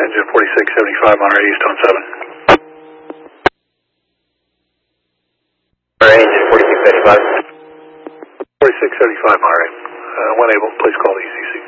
engine 4675 Monterey East on 7. Monterey engine 4675. 4675 Monterey. When able, please call the ECC.